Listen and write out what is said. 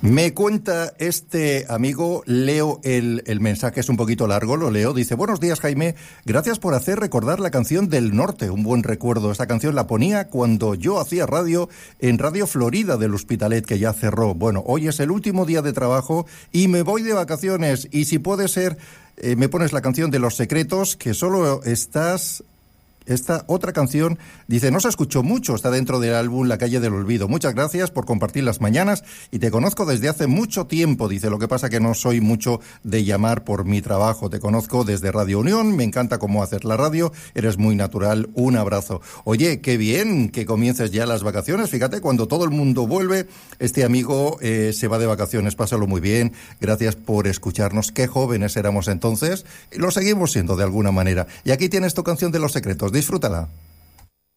Me cuenta este amigo, leo el mensaje, es un poquito largo, lo leo, dice: buenos días, Jaime, gracias por hacer recordar la canción del norte, un buen recuerdo. Esta canción la ponía cuando yo hacía radio en Radio Florida del Hospitalet, que ya cerró. Bueno, hoy es el último día de trabajo y me voy de vacaciones, y si puede ser, me pones la canción de Los Secretos, que solo estás... Esta otra canción, dice, no se escuchó mucho, está dentro del álbum La Calle del Olvido. Muchas gracias por compartir las mañanas y te conozco desde hace mucho tiempo. Dice, lo que pasa que no soy mucho de llamar por mi trabajo. Te conozco desde Radio Unión, me encanta cómo haces la radio, eres muy natural. Un abrazo. Oye, qué bien que comiences ya las vacaciones. Fíjate, cuando todo el mundo vuelve, este amigo se va de vacaciones. Pásalo muy bien. Gracias por escucharnos. Qué jóvenes éramos entonces. Lo seguimos siendo de alguna manera. Y aquí tienes tu canción de Los Secretos. Disfrútala.